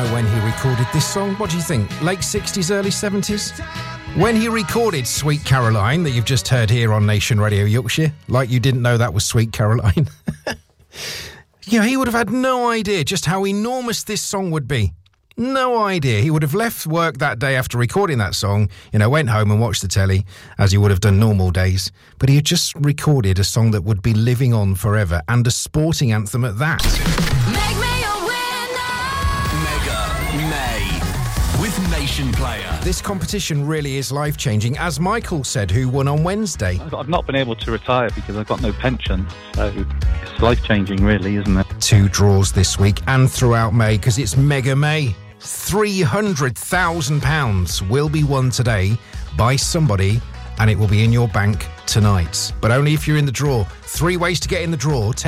know when he recorded this song. What do you think? Late 60s, early 70s? When he recorded Sweet Caroline, that you've just heard here on Nation Radio Yorkshire, like you didn't know that was Sweet Caroline. You know, he would have had no idea just how enormous this song would be. No idea. He would have left work that day after recording that song, you know, went home and watched the telly, as he would have done normal days. But he had just recorded a song that would be living on forever, and a sporting anthem at that. Make me a winner! Mega May with Nation Player. This competition really is life-changing, as Michael said, who won on Wednesday. I've not been able to retire because I've got no pension, so it's life-changing really, isn't it? 2 draws this week and throughout May, because it's Mega May. £300,000 will be won today by somebody, and it will be in your bank tonight. But only if you're in the draw. 3 ways to get in the draw.